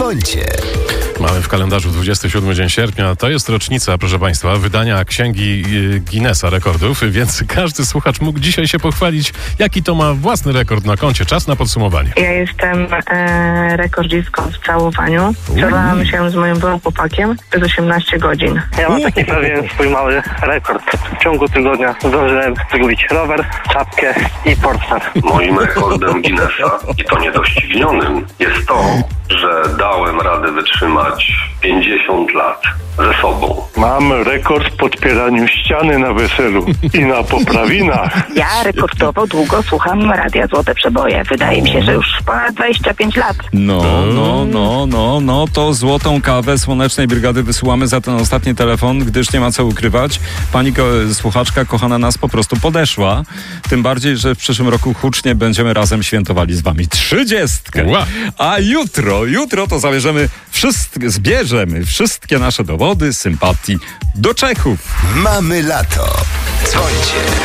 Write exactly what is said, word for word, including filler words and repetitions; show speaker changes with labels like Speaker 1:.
Speaker 1: Dzwońcie.
Speaker 2: Mamy w kalendarzu dwudziestego siódmego dzień sierpnia. To jest rocznica, proszę Państwa, wydania Księgi Guinnessa Rekordów, więc każdy słuchacz mógł dzisiaj się pochwalić, jaki to ma własny rekord na koncie. Czas na podsumowanie.
Speaker 3: Ja jestem e, rekordzistką w całowaniu. Całowałam się z moim byłym chłopakiem przez osiemnaście godzin.
Speaker 4: Ja mam taki pewien swój mały rekord. W ciągu tygodnia zdążyłem zgubić rower, czapkę i portfel.
Speaker 5: Moim rekordem Guinnessa, i to niedoścignionym, jest to, że dałem radę wytrzymać pięćdziesiąt lat ze sobą.
Speaker 6: Mam rekord w podpieraniu ściany na weselu i na poprawinach.
Speaker 7: Ja rekordowo długo słucham Radia Złote Przeboje. Wydaje mi się, że już ponad dwadzieścia pięć lat.
Speaker 8: No, no, no, no, no, to złotą kawę Słonecznej Brygady wysyłamy za ten ostatni telefon, gdyż nie ma co ukrywać. Pani ko- słuchaczka kochana nas po prostu podeszła. Tym bardziej, że w przyszłym roku hucznie będziemy razem świętowali z wami trzydziestkę.
Speaker 2: Ła.
Speaker 8: A jutro, jutro to zabierzemy wszystkie, zbierzemy wszystkie nasze dowody sympatii do Czechów.
Speaker 1: Mamy lato. Dzwońcie.